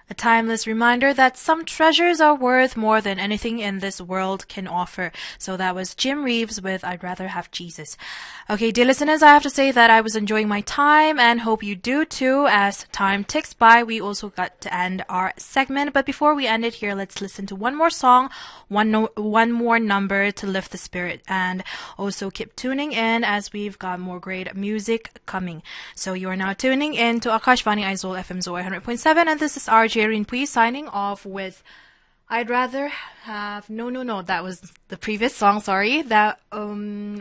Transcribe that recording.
A timeless reminder that some treasures are worth more than anything in this world can offer. So that was Jim Reeves with I'd Rather Have Jesus. Okay, dear listeners, I have to say that I was enjoying my time and hope you do too. As time ticks by, we also got to end our segment. But before we end it here, let's listen to one more song, one more number to lift the spirit. And also keep tuning in as we've got more great music coming. So you are now tuning in to Akashvani Aizol FM Zoe 100.7, and this is RJ Rinpui signing off with I'd Rather Have... No, that was the previous song, sorry.